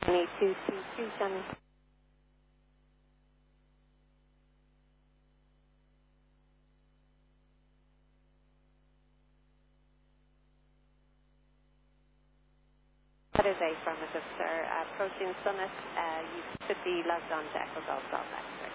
Need 222, Sunny. That is affirmative, sir. Approaching Summit, you should be logged on to Echo Golf Golf X-ray.